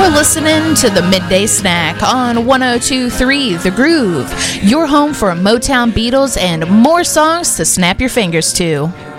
You're listening to the Midday Snack on 102.3 The Groove, your home for Motown Beatles and more songs to snap your fingers to.